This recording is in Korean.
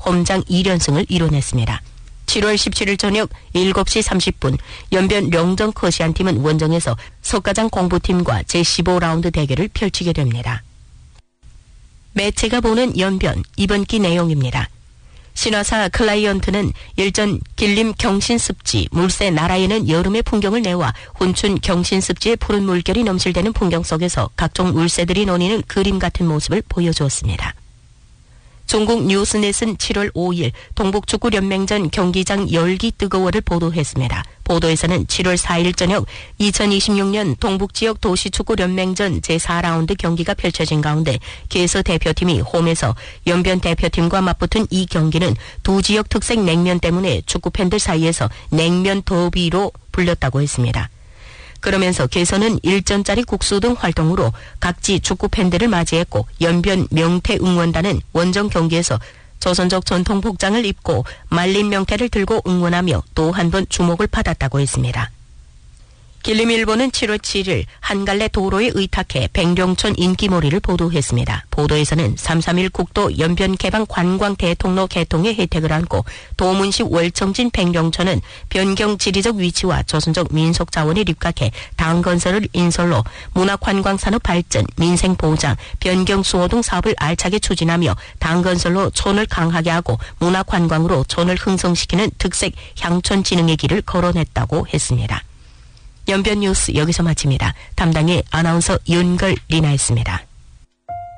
홈장 2연승을 이뤄냈습니다. 7월 17일 저녁 7시 30분 연변 령정 커시안팀은 원정에서 석가장 공부팀과 제15라운드 대결을 펼치게 됩니다. 매체가 보는 연변 이번 기 내용입니다. 신화사 클라이언트는 일전 길림 경신습지 물새 나라에는 여름의 풍경을 내와 훈춘 경신습지의 푸른 물결이 넘실대는 풍경 속에서 각종 물새들이 노니는 그림 같은 모습을 보여주었습니다. 중국 뉴스넷은 7월 5일 동북축구연맹전 경기장 열기 뜨거워를 보도했습니다. 보도에서는 7월 4일 저녁 2026년 동북지역 도시축구연맹전 제4라운드 경기가 펼쳐진 가운데 개서 대표팀이 홈에서 연변 대표팀과 맞붙은 이 경기는 두 지역 특색 냉면 때문에 축구팬들 사이에서 냉면 더비로 불렸다고 했습니다. 그러면서 개서는 일전짜리 국수 등 활동으로 각지 축구팬들을 맞이했고 연변 명태 응원단은 원정 경기에서 조선족 전통 복장을 입고 말린 명태를 들고 응원하며 또 한 번 주목을 받았다고 했습니다. 길림일보는 7월 7일 한 갈래 도로에 의탁해 백령촌 인기몰이를 보도했습니다. 보도에서는 3.3.1 국도 연변 개방 관광 대통로 개통의 혜택을 안고 도문시 월청진 백령촌은 변경 지리적 위치와 조선족 민속 자원에 입각해 당 건설을 인설로 문화관광산업 발전, 민생 보장, 변경 수호 등 사업을 알차게 추진하며 당 건설로 촌을 강하게 하고 문화관광으로 촌을 흥성시키는 특색 향촌 진흥의 길을 거론했다고 했습니다. 연변 뉴스 여기서 마칩니다. 담당의 아나운서 윤걸 리나였습니다.